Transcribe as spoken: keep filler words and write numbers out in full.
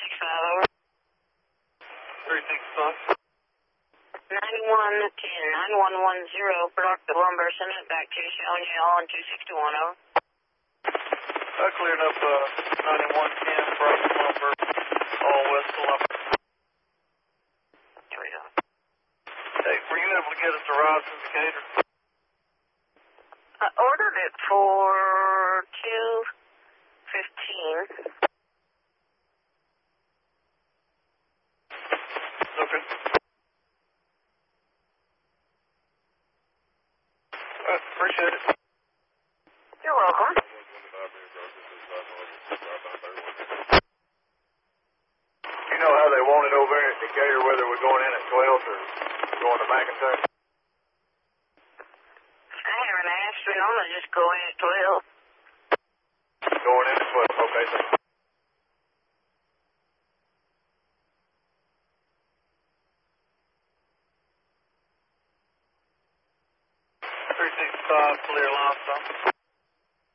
six five, over. three six five. ninety-one ten, nine one one zero, Product the Lumber, send it back to Sonia on two six two one, over. I cleared up uh, ninety-one ten, Product the Lumber, all west of Lumber. Here we go. Hey, were you able to get us a Rise indicator? I ordered it for two fifteen. Okay. All right, appreciate it. You're welcome. You know how they want it over there at Decatur, whether we're going in at twelve or going to McIntyre? I haven't asked, but I'm going to just go in at twelve. Going in at twelve, okay, thank you. three six five, clear limestone.